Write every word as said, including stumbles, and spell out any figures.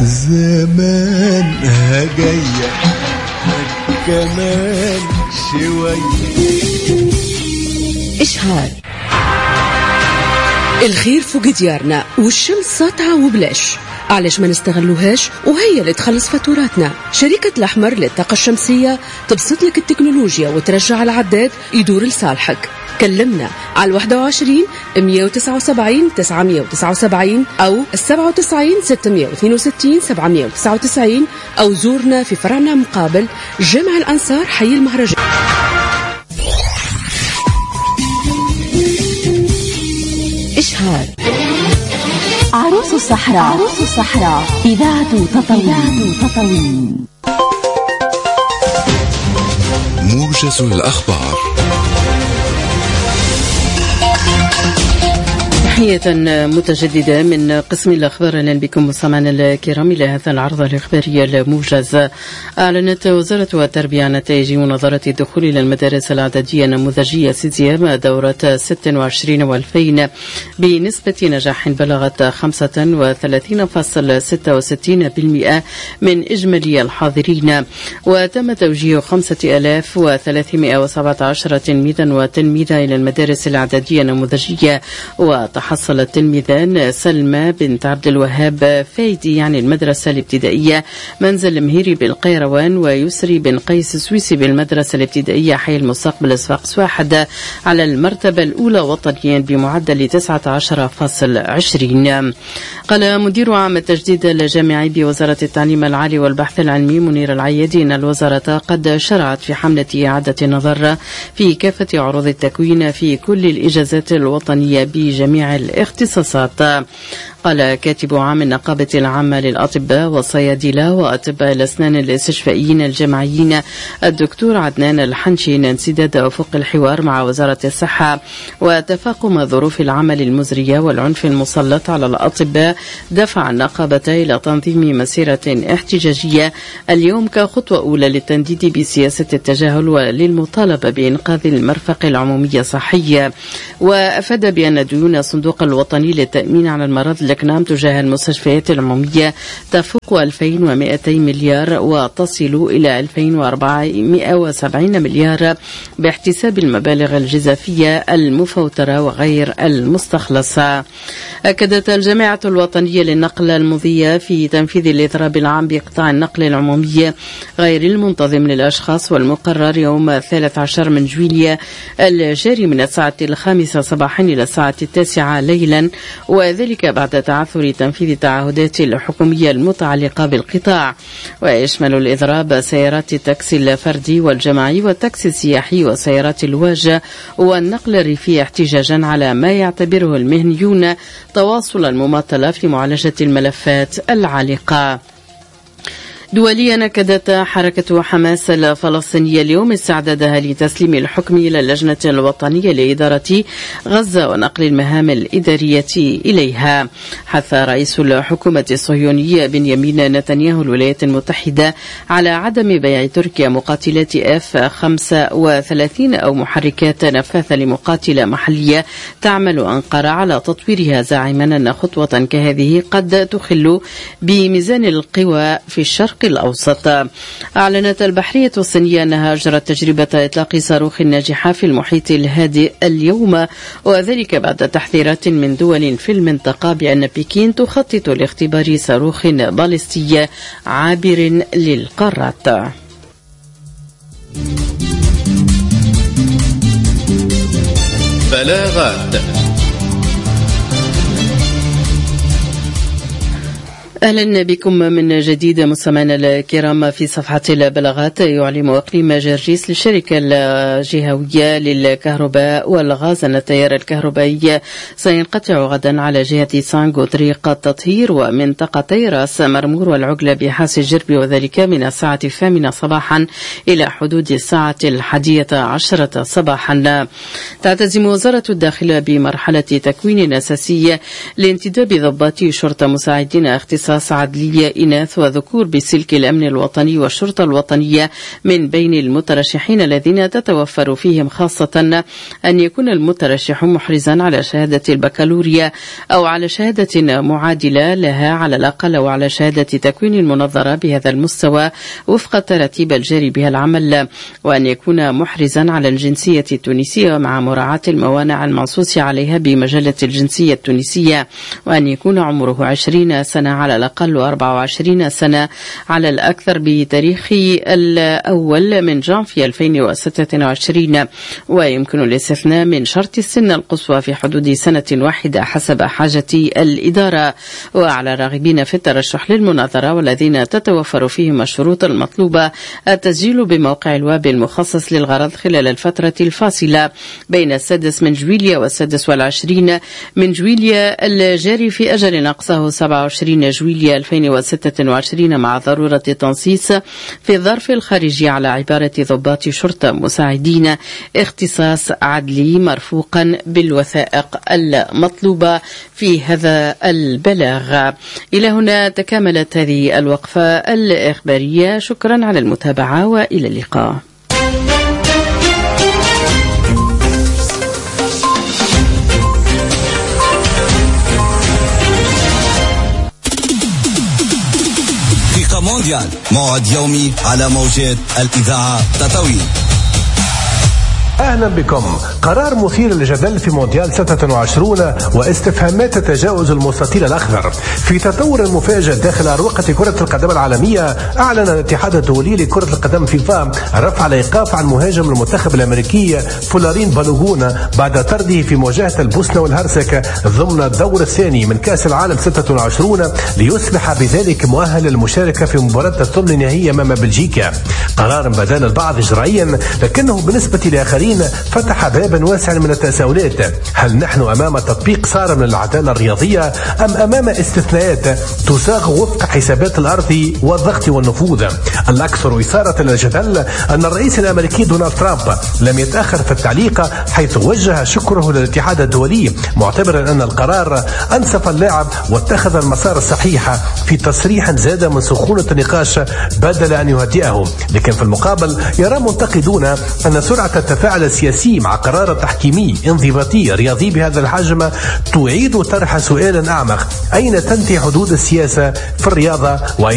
زمانها جاية كمان شوية. إشهار الخير فوق ديارنا والشمس ساطعة وبلاش، علاش ما نستغلوهاش وهي اللي تخلص فاتوراتنا. شركة الأحمر للطاقة الشمسية تبسط لك التكنولوجيا وترجع العداد يدور لصالحك. كلمنا على واحد وعشرين مية وتسعة وسبعين تسعمية وتسعة وسبعين أو السبعة وتسعين ستمية واثنين وستين سبعمية وتسعة وتسعين أو زورنا في فرعنا مقابل جامع الأنصار حي المهرجان. إشهار عروس الصحراء. عروس الصحراء إذاعة تطاوين. موجز الأخبار. تحية متجددة من قسم الأخبار. أهلا بكم مستمعينا الكرام إلى هذا العرض الإخباري الموجز. أعلنت وزارة التربية عن نتائج مناظرة الدخول إلى المدارس الإعدادية النموذجية سيزيام دورة ستة وعشرين وألفين بنسبة نجاح بلغت خمسة وثلاثين فاصلة ستة وستين بالمئة من إجمالي الحاضرين، وتم توجيه خمسة آلاف وثلاثمائة وسبعة عشر تلميذا وتلميذة إلى المدارس الإعدادية النموذجية. وتحصل التلميذان سلمى بنت عبد الوهاب فايدي يعني المدرسة الابتدائية منزل المهيري بالقيروان، ويسري بن قيس سويسي بالمدرسة الابتدائية حي المستقبل صفاقس واحد على المرتبة الأولى وطنيا بمعدل تسعة عشر فاصلة عشرين. قال مدير عام التجديد الجامعي بوزارة التعليم العالي والبحث العلمي منير العيادي أن الوزارة قد شرعت في حملة إعادة النظر في كافة عروض التكوين في كل الإجازات الوطنية بجميع الاختصاصات. قال كاتب عام النقابة العامة للأطباء والصيادلة وأطباء الأسنان الاستشفائيين الجامعيين الدكتور عدنان الحنشي انسداد أفق الحوار مع وزارة الصحة وتفاقم ظروف العمل المزرية والعنف المسلط على الأطباء دفع النقابة إلى تنظيم مسيرة احتجاجية اليوم كخطوة أولى للتنديد بسياسة التجاهل وللمطالبة بإنقاذ المرفق العمومية الصحية. وأفاد بأن ديون الصندوق الوطني للتأمين على المرض الأكمام تجاه المستشفيات العمومية تفوق ألفين ومئتين مليار وتصل إلى ألفين وأربعمائة وسبعين مليار باحتساب المبالغ الجزافية المفوترة وغير المستخلصة. أكدت الجامعة الوطنية للنقل المضية في تنفيذ الإضراب العام بقطاع النقل العمومي غير المنتظم للأشخاص والمقرر يوم الثالث عشر من جويلية الجاري من الساعة الخامسة صباحا إلى الساعة التاسعة ليلا، وذلك بعد تعثر تنفيذ التعهدات الحكومية المتعلقة بالقطاع. ويشمل الإضراب سيارات التاكسي الفردي والجماعي والتاكسي السياحي وسيارات الواجهة والنقل الريفي احتجاجا على ما يعتبره المهنيون تواصل المماطلة في معالجة الملفات العالقة. دوليا أكدت حركة حماس الفلسطينية اليوم استعدادها لتسليم الحكم إلى اللجنة الوطنية لإدارة غزة ونقل المهام الإدارية إليها. حث رئيس الحكومة الصهيونية بنيامين نتنياهو الولايات المتحدة على عدم بيع تركيا مقاتلات اف خمسة وثلاثين أو محركات نفاثة لمقاتلة محلية تعمل أنقرة على تطويرها، زاعما أن خطوة كهذه قد تخل بميزان القوى في الشرق الأوسط. أعلنت البحرية الصينية أنها أجرت تجربة إطلاق صاروخ ناجحة في المحيط الهادئ اليوم، وذلك بعد تحذيرات من دول في المنطقة بأن بكين تخطط لاختبار صاروخ باليستي عابر للقارات. بلاغات. أهلا بكم من جديد مستمعينا الكرام. في صفحة البلاغات يعلم إقليم جرجيس للشركة الجهوية للكهرباء والغاز أن التيار الكهربائي سينقطع غدا على جهة سانغ وطريق التطهير ومنطقتي راس مرمور والعقلة بحاس الجرب، وذلك من الساعة الثامنة صباحا إلى حدود الساعة الحادية عشرة صباحا. تعتزم وزارة الداخلية بمرحلة تكوين أساسية لانتداب ضباط شرطة مساعدين اختصاص اختصاص عدلية إناث وذكور بسلك الأمن الوطني والشرطة الوطنية من بين المترشحين الذين تتوفر فيهم خاصة أن يكون المترشح محرزا على شهادة البكالوريا أو على شهادة معادلة لها على الأقل أو على شهادة تكوين منظرة بهذا المستوى وفق الترتيب الجاري بها العمل، وأن يكون محرزا على الجنسية التونسية مع مراعاة الموانع المنصوص عليها بمجلة الجنسية التونسية، وأن يكون عمره عشرين سنة على الأقل وأربع وعشرين سنة على الأكثر بتاريخ الأول من جانفي ألفين وستة وعشرين، ويمكن الاستثناء من شرط السن القصوى في حدود سنة واحدة حسب حاجة الإدارة. وعلى الراغبين في الترشح للمناظرة والذين تتوفر فيهم الشروط المطلوبة التسجيل بموقع الويب المخصص للغرض خلال الفترة الفاصلة بين السادس من جويلية والسادس والعشرين من جويلية الجاري في أجل أقصاه سبعة وعشرين جويلية ألفين وستة وعشرين، مع ضرورة تنصيص في الظرف الخارجي على عبارة ضباط شرطة مساعدين اختصاص عدلي مرفوقا بالوثائق المطلوبة في هذا البلاغ. إلى هنا تكاملت هذه الوقفة الإخبارية، شكرا على المتابعة وإلى اللقاء. مونديال موعد يومي على موجات الإذاعة تطاوين. أهلا بكم. قرار مثير للجدل في مونديال ستة وعشرين واستفهامات تجاوز المستطيل الأخضر. في تطور مفاجئ داخل أروقة كرة القدم العالمية، أعلن الاتحاد الدولي لكرة القدم فيفا رفع الإيقاف عن مهاجم المنتخب الأمريكي فلورين بالوغون بعد طرده في مواجهة البوسنة والهرسك ضمن الدور الثاني من كأس العالم ستة وعشرين ليصبح بذلك مؤهل للمشاركة في مباراة الثمن النهائية أمام بلجيكا. قرار بدا للبعض إجرائيا، لكنه بالنسبة لآخرين فتح بابا واسعا من التساؤلات. هل نحن أمام تطبيق صارم للعدالة الرياضية أم أمام استثناءات تساغ وفق حسابات الأرض والضغط والنفوذ؟ الأكثر إثارة للجدل أن الرئيس الأمريكي دونالد ترامب لم يتأخر في التعليق، حيث وجه شكره للاتحاد الدولي معتبرا أن القرار أنصف اللاعب واتخذ المسار الصحيح، في تصريح زاد من سخونة النقاش بدل أن يهدئه. لكن في المقابل يرى منتقدون أن سرعة التفاعل السياسي مع قرار تحكيمي انضباطي رياضي بهذا الحجم تعيد طرح سؤال أعمق: أين تنتهي حدود السياسة في الرياضة؟